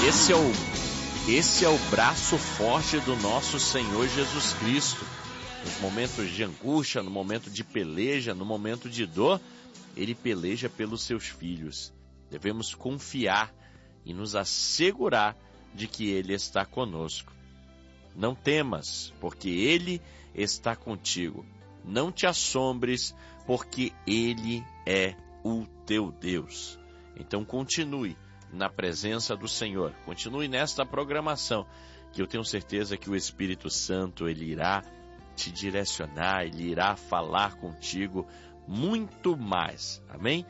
Esse é o braço forte do nosso Senhor Jesus Cristo. Nos momentos de angústia, no momento de peleja, no momento de dor, Ele peleja pelos seus filhos. Devemos confiar e nos assegurar de que Ele está conosco. Não temas, porque Ele está contigo. Não te assombres, porque Ele é o teu Deus. Então continue na presença do Senhor. Continue nesta programação, que eu tenho certeza que o Espírito Santo, Ele irá te direcionar, Ele irá falar contigo muito mais. Amém?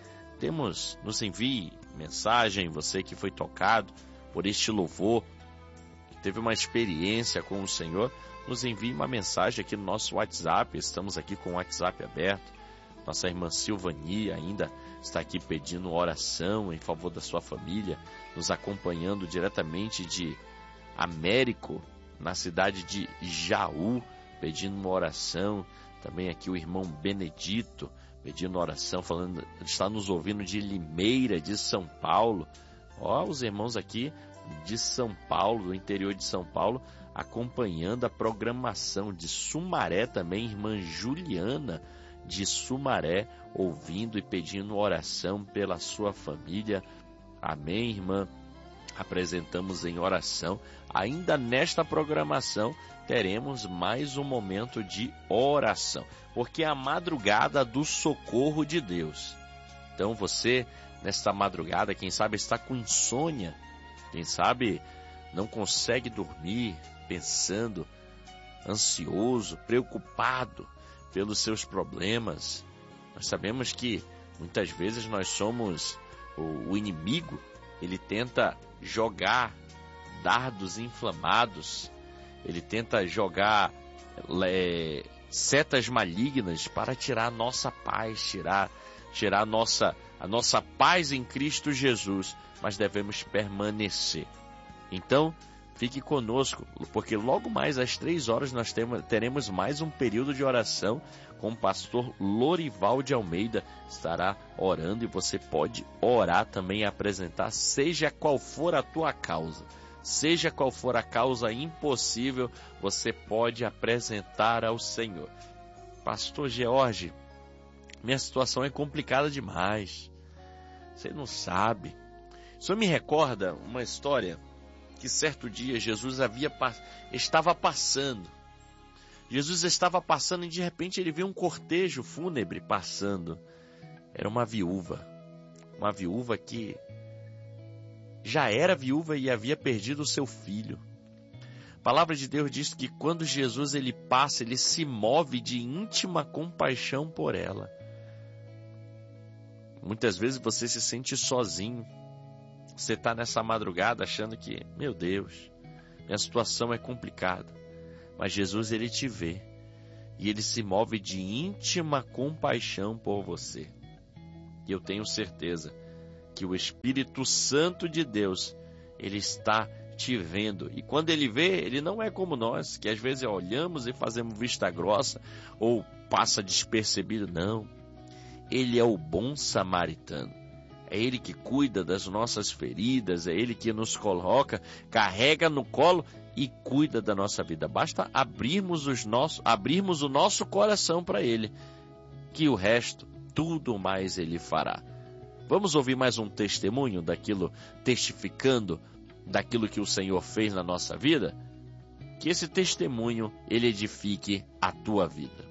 Nos envie mensagem, você que foi tocado por este louvor, que teve uma experiência com o Senhor, nos envie uma mensagem aqui no nosso WhatsApp. Estamos aqui com o WhatsApp aberto. Nossa irmã Silvania ainda está aqui pedindo oração em favor da sua família, nos acompanhando diretamente de Américo, na cidade de Jaú, pedindo uma oração. Também aqui o irmão Benedito pedindo oração, falando, está nos ouvindo de Limeira, de São Paulo. Os irmãos aqui de São Paulo, do interior de São Paulo, acompanhando a programação. De Sumaré também, irmã Juliana de Sumaré, ouvindo e pedindo oração pela sua família. Amém, irmã? Apresentamos em oração. Ainda nesta programação teremos mais um momento de oração, porque é a madrugada do socorro de Deus. Então você, nesta madrugada, quem sabe está com insônia, quem sabe não consegue dormir, pensando, ansioso, preocupado pelos seus problemas. Nós sabemos que muitas vezes nós somos o inimigo. Ele tenta jogar dardos inflamados, ele tenta jogar setas malignas para tirar a nossa paz, tirar a nossa paz em Cristo Jesus, mas devemos permanecer. Então, fique conosco, porque logo mais às 3 horas nós teremos mais um período de oração com o pastor Lorival de Almeida. Estará orando e você pode orar também e apresentar, seja qual for a tua causa. Seja qual for a causa impossível, você pode apresentar ao Senhor. Pastor George, minha situação é complicada demais. Você não sabe. Isso me recorda uma história que certo dia Jesus estava passando. Jesus estava passando e de repente ele viu um cortejo fúnebre passando. Era uma viúva que já era viúva e havia perdido o seu filho. A palavra de Deus diz que quando Jesus ele passa, ele se move de íntima compaixão por ela. Muitas vezes você se sente sozinho. Você está nessa madrugada achando que, meu Deus, minha situação é complicada. Mas Jesus, ele te vê. E ele se move de íntima compaixão por você. E eu tenho certeza que o Espírito Santo de Deus, ele está te vendo. E quando ele vê, ele não é como nós, que às vezes olhamos e fazemos vista grossa, ou passa despercebido. Não. Ele é o bom samaritano. É Ele que cuida das nossas feridas, é Ele que nos coloca, carrega no colo e cuida da nossa vida. Basta abrirmos o nosso coração para Ele, que o resto, tudo mais Ele fará. Vamos ouvir mais um testemunho testificando daquilo que o Senhor fez na nossa vida? Que esse testemunho, ele edifique a tua vida.